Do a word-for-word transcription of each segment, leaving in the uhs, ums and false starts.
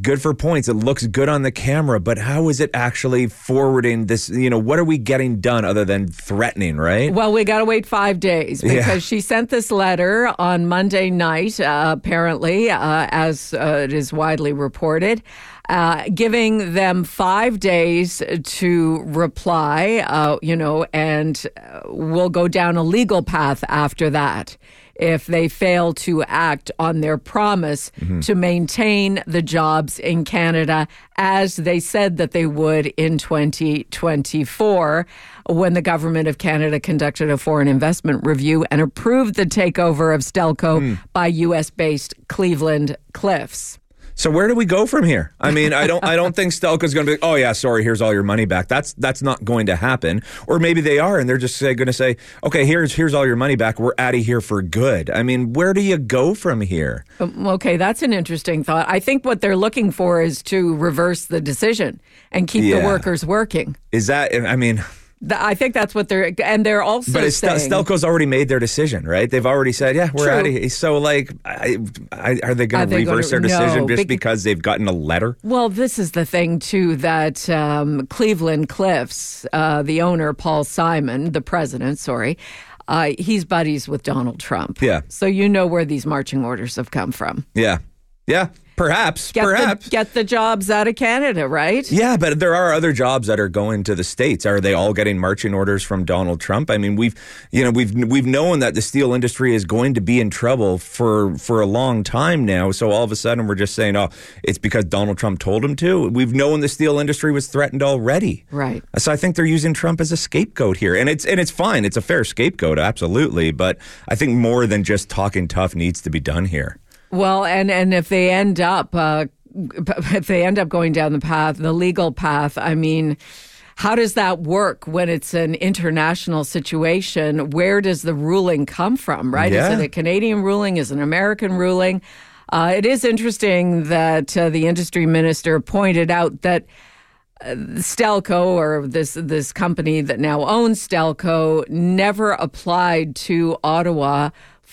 good for points. It looks good on the camera, but how is it actually forwarding this? You know, what are we getting done other than threatening, right? Well, we got to wait five days because Yeah. she sent this letter on Monday night, uh, apparently, uh, as uh, it is widely reported. Uh, giving them five days to reply, uh, you know, and uh, we'll go down a legal path after that if they fail to act on their promise mm-hmm. to maintain the jobs in Canada as they said that they would in twenty twenty-four when the government of Canada conducted a foreign investment review and approved the takeover of Stelco mm. by U S-based Cleveland Cliffs. So where do we go from here? I mean, I don't I don't think Stelco's going to be like, oh, yeah, sorry, here's all your money back. That's that's not going to happen. Or maybe they are, and they're just going to say, okay, here's here's all your money back. We're out of here for good. I mean, where do you go from here? Um, okay, that's an interesting thought. I think what they're looking for is to reverse the decision and keep yeah. the workers working. Is that, I mean... I think that's what they're, and they're also but it's saying... But Stelco's already made their decision, right? They've already said, yeah, we're True. out of here. So, like, I, I, are they going to reverse gonna, their decision no, just be, because they've gotten a letter? Well, this is the thing, too, that um, Cleveland Cliffs, uh, the owner, Paul Simon, the president, sorry, uh, he's buddies with Donald Trump. Yeah. So you know where these marching orders have come from. Yeah. Yeah. Perhaps, get perhaps. The, get the jobs out of Canada, right? Yeah, but there are other jobs that are going to the States. Are they all getting marching orders from Donald Trump? I mean, we've, you know, we've we've known that the steel industry is going to be in trouble for for a long time now. So all of a sudden we're just saying, oh, it's because Donald Trump told him to. We've known the steel industry was threatened already. Right. So I think they're using Trump as a scapegoat here. And it's and it's fine. It's a fair scapegoat, absolutely. But I think more than just talking tough needs to be done here. Well, and, and if they end up uh, if they end up going down the path, the legal path, I mean, how does that work when it's an international situation? Where does the ruling come from, right? Yeah. Is it a Canadian ruling? Is it an American ruling? Uh, it is interesting that uh, the industry minister pointed out that uh, Stelco, or this this company that now owns Stelco, never applied to Ottawa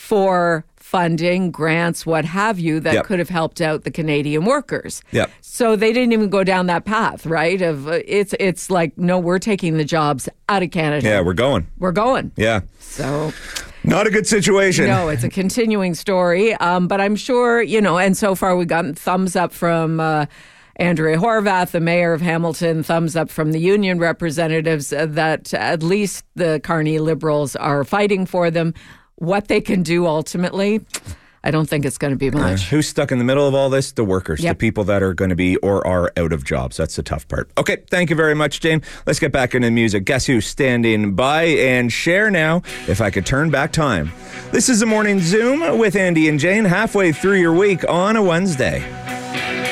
for funding, grants, what have you, that yep. could have helped out the Canadian workers. Yep. So they didn't even go down that path, right? Of uh, it's it's like, no, we're taking the jobs out of Canada. Yeah, we're going. We're going. Yeah. So... Not a good situation. No, it's a continuing story. Um, but I'm sure, you know, and so far we got thumbs up from uh, Andrea Horwath, the mayor of Hamilton, thumbs up from the union representatives uh, that at least the Carney Liberals are fighting for them. What they can do ultimately, I don't think it's going to be much. Uh, who's stuck in the middle of all this? The workers, yep. the people that are going to be or are out of jobs. That's the tough part. Okay, thank you very much, Jane. Let's get back into music. Guess who's standing by? And share now, If I Could Turn Back Time. This is the Morning Zoom with Andy and Jane, halfway through your week on a Wednesday.